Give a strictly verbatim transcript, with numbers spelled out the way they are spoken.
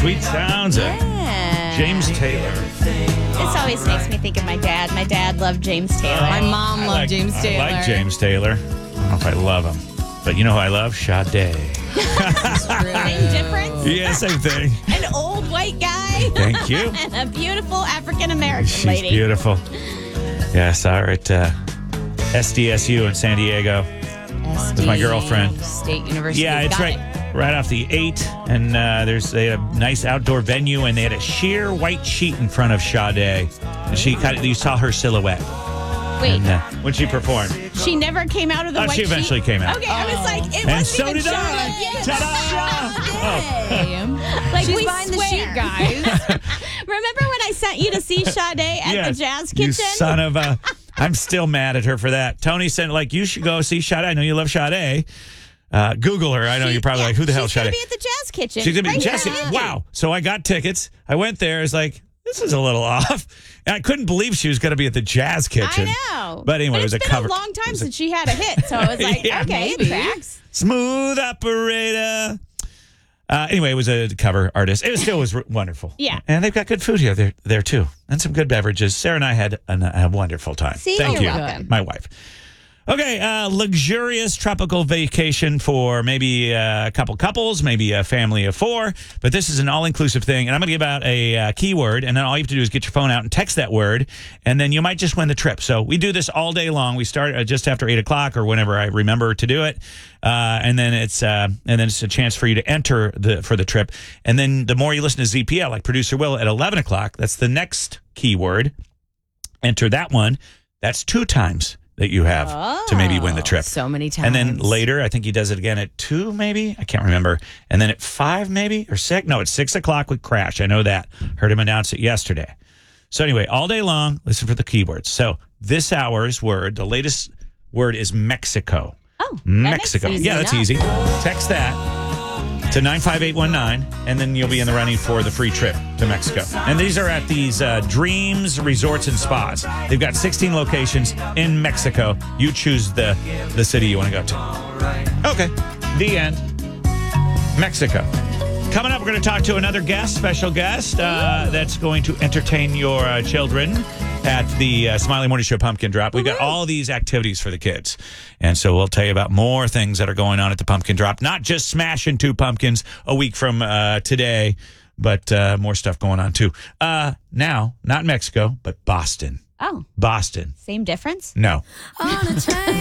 Sweet sounds of Yeah. James Taylor. This always makes me think of my dad. My dad loved James Taylor. My mom I loved like- James Taylor. I like James Taylor. I don't know if I love him. But you know who I love? Sade. Same difference. Yeah, same thing. An old white guy. Thank you. And a beautiful African American She's lady. beautiful. Yeah, I saw her at uh, S D S U in San Diego. With my girlfriend. State University. Yeah, it's Got right it. right off the eight, and uh, there's they had a nice outdoor venue, and they had a sheer white sheet in front of Sade. And she kind of you saw her silhouette. Wait, And, uh, when she performed. she never came out of the Oh, white she eventually sheet? came out. Okay, I was like, it And wasn't so even did shown I. up yet. Ta-da! Hey. Like, She's we behind swear. the sheet, guys. Remember when I sent you to see Sade at Yes, the Jazz you Kitchen? son of a... I'm still mad at her for that. Tony said, like, you should go see Sade. I know you love Sade. Uh, Google her. I know She- you're probably yeah, like, who the hell is she's Sade? going to be at the Jazz Kitchen. She's going to be right Jazz now. Kitchen. Wow. So I got tickets. I went there. It's like, this is a little off. And I couldn't believe she was going to be at the Jazz Kitchen. I know. But anyway, it was it's a been cover. a long time it was a- since she had a hit, so I was like, Yeah, okay, maybe. it tracks. Smooth operator. Uh, anyway, it was a cover artist. It was, still was r- wonderful. Yeah. And they've got good food here there, there too. And some good beverages. Sarah and I had an, a wonderful time. See, Thank you're you. welcome. My wife. Okay, uh, luxurious tropical vacation for maybe uh, a couple couples, maybe a family of four. But this is an all-inclusive thing. And I'm going to give out a uh, keyword, and then all you have to do is get your phone out and text that word, and then you might just win the trip. So we do this all day long. We start uh, just after eight o'clock or whenever I remember to do it. Uh, and then it's uh, and then it's a chance for you to enter the for the trip. And then the more you listen to Z P L, like producer Will, at eleven o'clock, that's the next keyword. Enter that one. That's two times that you have to maybe win the trip. So many times. And then later, I think he does it again at two, maybe. I can't remember. And then at five, maybe, or six. No, it's six o'clock with Crash. I know that. Heard him announce it yesterday. So anyway, all day long, listen for the keywords. So this hour's word, the latest word is Mexico. Oh, that Mexico. makes Yeah, sense. that's easy. Text that to nine five eight one nine, and then you'll be in the running for the free trip to Mexico. And these are at these uh, Dreams Resorts and Spas. They've got sixteen locations in Mexico. You choose the, the city you want to go to. Okay, the end. Mexico. Coming up, we're going to talk to another guest, special guest, uh, that's going to entertain your uh, children at the uh, Smiley Morning Show Pumpkin Drop. We've got all these activities for the kids. And so we'll tell you about more things that are going on at the Pumpkin Drop. Not just smashing two pumpkins a week from uh, today, but uh, more stuff going on, too. Uh, now, not Mexico, but Boston. Oh, Boston. same difference? No.